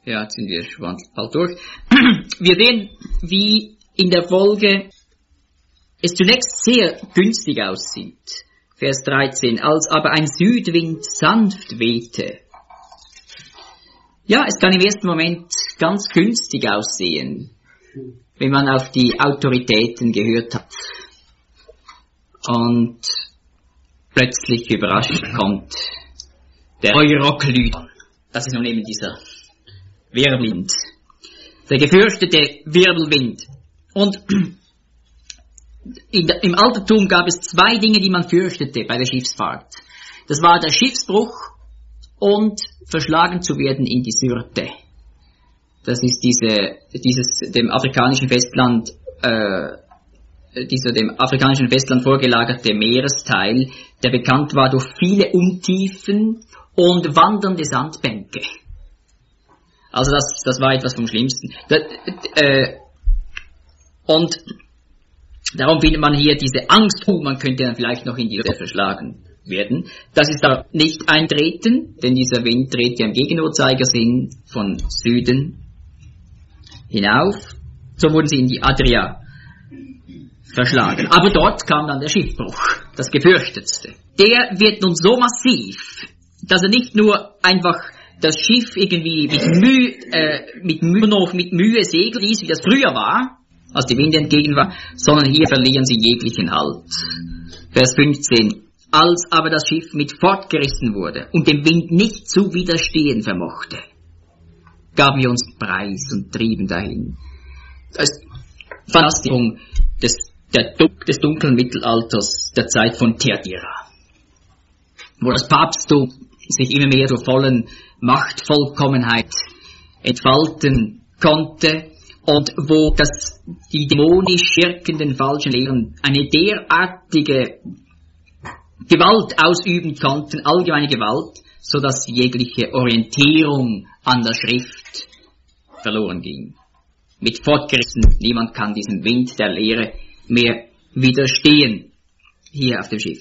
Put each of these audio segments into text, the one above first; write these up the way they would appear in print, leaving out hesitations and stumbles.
Ja, jetzt sind wir schon bald durch. Wir sehen, wie in der Folge es zunächst sehr günstig aussieht. Vers 13, als aber ein Südwind sanft wehte. Ja, es kann im ersten Moment ganz günstig aussehen, wenn man auf die Autoritäten gehört hat. Und plötzlich überrascht kommt der Euroclydon. Das ist nun eben dieser Wirbelwind. Der gefürchtete Wirbelwind. Und im Altertum gab es zwei Dinge, die man fürchtete bei der Schiffsfahrt. Das war der Schiffsbruch und verschlagen zu werden in die Syrte. Das ist dieses dem afrikanischen Festland vorgelagerte Meeresteil, der bekannt war durch viele Untiefen und wandernde Sandbänke. Also das war etwas vom Schlimmsten. Und darum findet man hier diese Angst, man könnte dann vielleicht noch in die Luft verschlagen werden. Das ist aber nicht eintreten, denn dieser Wind dreht ja im Gegenuhrzeigersinn von Süden hinauf. So wurden sie in die Adria verschlagen. Aber dort kam dann der Schiffbruch, das gefürchtetste. Der wird nun so massiv, dass er nicht nur einfach das Schiff irgendwie mit Mühe segeln ließ, wie das früher war, als die Winde entgegen war, sondern hier verlieren sie jeglichen Halt. Vers 15. Als aber das Schiff mit fortgerissen wurde und dem Wind nicht zu widerstehen vermochte, gaben wir uns preis und trieben dahin. Das ist Fantasierung des dunklen Mittelalters, der Zeit von Thyatira, wo das Papsttum sich immer mehr zur vollen Machtvollkommenheit entfalten konnte und wo die dämonisch wirkenden falschen Lehren eine derartige Gewalt ausüben konnten, allgemeine Gewalt, so dass jegliche Orientierung an der Schrift verloren ging. Mit fortgerissen, niemand kann diesem Wind der Lehre mehr widerstehen, hier auf dem Schiff.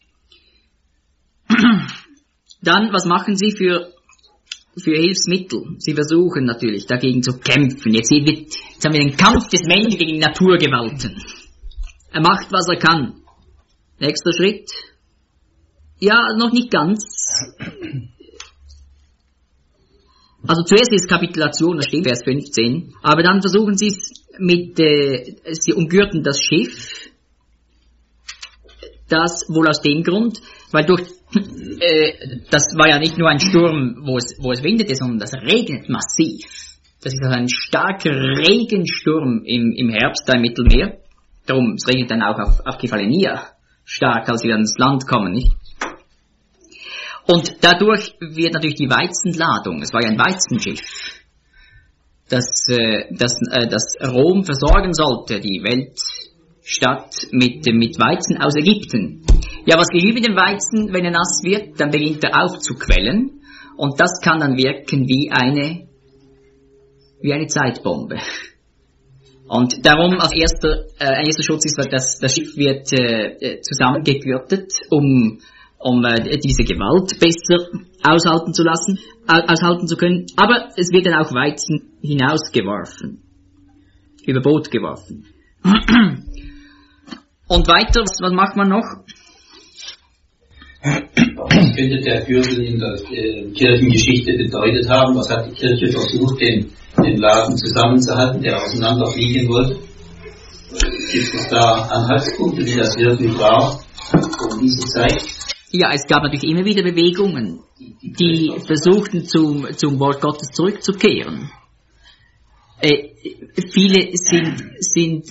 Dann, was machen sie für Hilfsmittel? Sie versuchen natürlich dagegen zu kämpfen. Jetzt haben wir den Kampf des Menschen gegen Naturgewalten. Er macht, was er kann. Nächster Schritt. Ja, noch nicht ganz. Also zuerst ist Kapitulation, das steht Vers 15, aber dann versuchen sie es sie umgürten das Schiff, das wohl aus dem Grund, weil das war ja nicht nur ein Sturm, wo es windete, sondern das regnet massiv. Das ist also ein starker Regensturm im Herbst da im Mittelmeer. Darum, es regnet dann auch auf Kefalonia stark, als wir ans Land kommen, nicht? Und dadurch wird natürlich die Weizenladung, es war ja ein Weizenschiff, das Rom versorgen sollte, die Weltstadt mit Weizen aus Ägypten. Ja, was geschieht mit dem Weizen, wenn er nass wird? Dann beginnt er aufzuquellen und das kann dann wirken wie eine Zeitbombe. Und darum ein erster Schutz ist, das Schiff wird zusammengegürtet, um diese Gewalt besser aushalten zu können. Aber es wird dann auch Weizen hinausgeworfen, über Bord geworfen. Und weiter, was macht man noch? Was könnte der Gürtel in der Kirchengeschichte bedeutet haben? Was hat die Kirche versucht, den Laden zusammenzuhalten, der auseinanderfliegen wollte? Gibt es da Anhaltspunkte, wie das wirklich war um diese Zeit? Ja, es gab natürlich immer wieder Bewegungen, die versuchten zum Wort Gottes zurückzukehren. Viele sind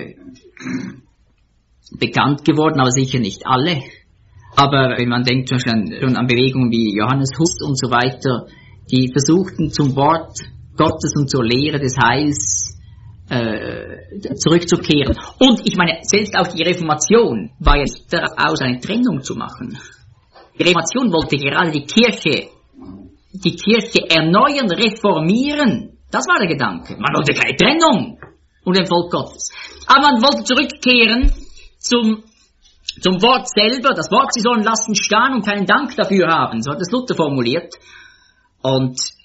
bekannt geworden, aber sicher nicht alle. Aber wenn man denkt schon an Bewegungen wie Johannes Huss und so weiter, die versuchten zum Wort Gottes und zur Lehre des Heils zurückzukehren. Und ich meine, selbst auch die Reformation war ja nicht darauf aus, eine Trennung zu machen. Die Reformation wollte gerade die Kirche erneuern, reformieren. Das war der Gedanke. Man wollte keine Trennung unter dem Volk Gottes. Aber man wollte zurückkehren zum Wort selber. Das Wort, sie sollen lassen stehen und keinen Dank dafür haben. So hat es Luther formuliert. Und